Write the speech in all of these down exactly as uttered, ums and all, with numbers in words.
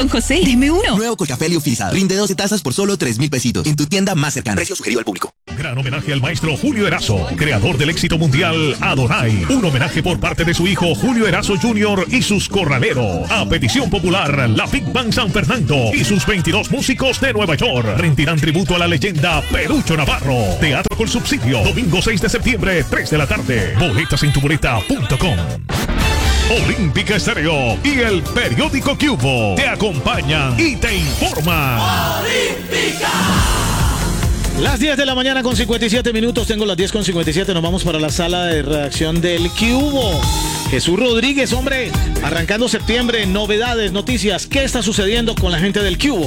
Don José, deme uno. Nuevo Colcafé liofilizado. Rinde doce tazas por solo tres mil pesitos. En tu tienda más cercana. Precio sugerido al público. Gran homenaje al maestro Julio Erazo, creador del éxito mundial Adonai. Un homenaje por parte de su hijo Julio Erazo junior y sus corraleros. A petición popular, la Big Band San Fernando y sus veintidós músicos de Nueva York rendirán tributo a la leyenda Perucho Navarro. Teatro con subsidio, domingo seis de septiembre, tres de la tarde. Boletas en tu boleta punto com. Olímpica Estéreo y el periódico Cubo te acompañan y te informan. ¡Olímpica! Las diez de la mañana con cincuenta y siete minutos, tengo las diez con cincuenta y siete, nos vamos para la sala de redacción del Cubo. Jesús Rodríguez, hombre, arrancando septiembre, novedades, noticias, ¿qué está sucediendo con la gente del Cubo?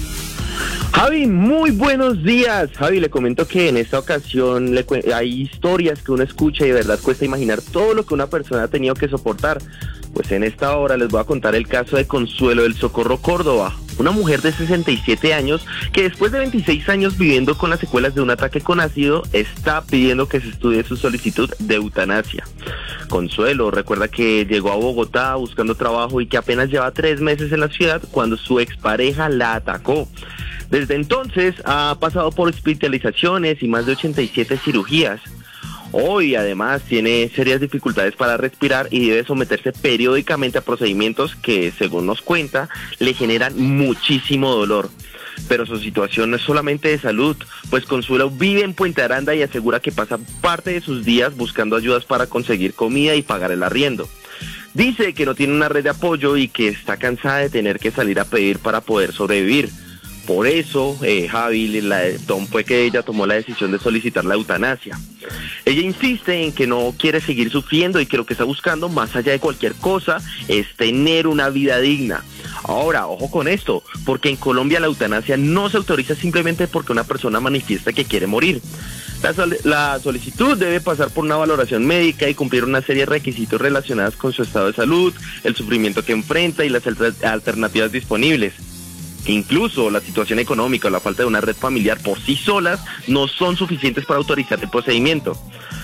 Javi, muy buenos días. Javi, le comento que en esta ocasión le hay historias que uno escucha y de verdad cuesta imaginar todo lo que una persona ha tenido que soportar. Pues en esta hora les voy a contar el caso de Consuelo del Socorro Córdoba, una mujer de sesenta y siete años que después de veintiséis años viviendo con las secuelas de un ataque con ácido, está pidiendo que se estudie su solicitud de eutanasia. Consuelo recuerda que llegó a Bogotá buscando trabajo y que apenas lleva tres meses en la ciudad cuando su expareja la atacó. Desde entonces ha pasado por hospitalizaciones y más de ochenta y siete cirugías. Hoy además tiene serias dificultades para respirar y debe someterse periódicamente a procedimientos que, según nos cuenta, le generan muchísimo dolor. Pero su situación no es solamente de salud, pues Consuelo vive en Puente Aranda y asegura que pasa parte de sus días buscando ayudas para conseguir comida y pagar el arriendo. Dice que no tiene una red de apoyo y que está cansada de tener que salir a pedir para poder sobrevivir. Por eso, eh, Javi, la, Tom, fue que ella tomó la decisión de solicitar la eutanasia. Ella insiste en que no quiere seguir sufriendo y que lo que está buscando, más allá de cualquier cosa, es tener una vida digna. Ahora, ojo con esto, porque en Colombia la eutanasia no se autoriza simplemente porque una persona manifiesta que quiere morir. La, sol- la solicitud debe pasar por una valoración médica y cumplir una serie de requisitos relacionados con su estado de salud, el sufrimiento que enfrenta y las alter- alternativas disponibles. Incluso la situación económica o la falta de una red familiar por sí solas no son suficientes para autorizar el procedimiento.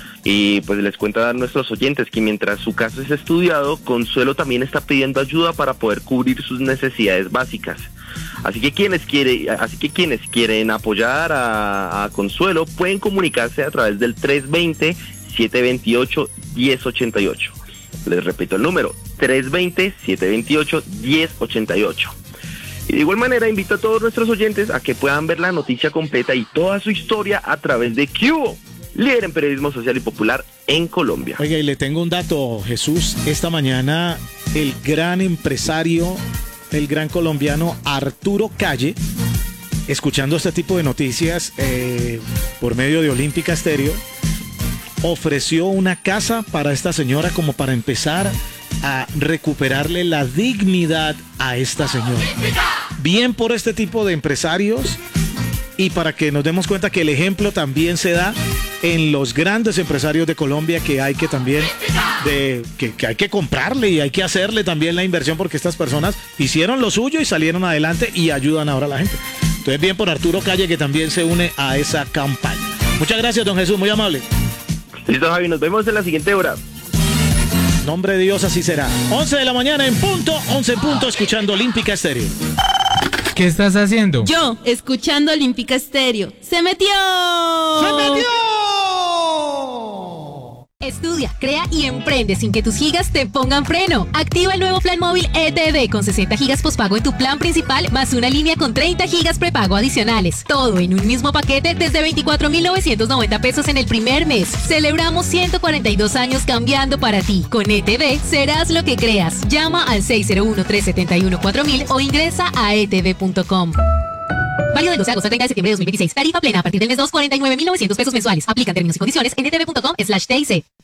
Y pues les cuento a nuestros oyentes que mientras su caso es estudiado, Consuelo también está pidiendo ayuda para poder cubrir sus necesidades básicas. Así que quienes quiere, así que quienes quieren apoyar a, a Consuelo pueden comunicarse a través del tres dos cero, siete dos ocho, uno cero ocho ocho. Les repito el número, tres dos cero, siete dos ocho, uno cero ocho ocho. Y de igual manera invito a todos nuestros oyentes a que puedan ver la noticia completa y toda su historia a través de Cubo, líder en periodismo social y popular en Colombia. Oiga, y le tengo un dato, Jesús. Esta mañana el gran empresario, el gran colombiano Arturo Calle, escuchando este tipo de noticias eh, por medio de Olímpica Estéreo, ofreció una casa para esta señora como para empezar a recuperarle la dignidad a esta señora. Bien por este tipo de empresarios y para que nos demos cuenta que el ejemplo también se da en los grandes empresarios de Colombia, que hay que también de que, que hay que comprarle y hay que hacerle también la inversión, porque estas personas hicieron lo suyo y salieron adelante y ayudan ahora a la gente. Entonces bien por Arturo Calle, que también se une a esa campaña. Muchas gracias, don Jesús, muy amable. Listo, Javi, nos vemos en la siguiente hora. Nombre de Dios, así será. once de la mañana en punto, once en punto, escuchando Olímpica Estéreo. ¿Qué estás haciendo? Yo, escuchando Olímpica Estéreo. ¡Se metió! ¡Se metió! Estudia, crea y emprende sin que tus gigas te pongan freno. Activa el nuevo plan móvil E T V con sesenta gigas pospago en tu plan principal, más una línea con treinta gigas prepago adicionales. Todo en un mismo paquete desde veinticuatro mil novecientos noventa pesos en el primer mes. Celebramos ciento cuarenta y dos años cambiando para ti. Con E T V serás lo que creas. Llama al seis cero uno, tres siete uno, cuatro mil o ingresa a e t v punto com. Válido del doce de agosto al treinta de septiembre de dos mil veintiséis. Tarifa plena a partir del mes dos, cuarenta y nueve mil novecientos pesos mensuales. Aplican términos y condiciones en e t v punto com slash t i c.